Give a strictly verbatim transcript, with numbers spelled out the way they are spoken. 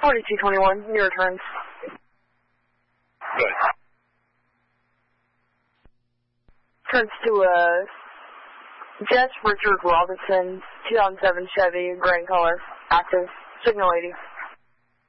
forty-two twenty-one, your returns. Good. Turns to uh, Jess Richard Robinson, two thousand seven Chevy, gray color, active, signal eighty.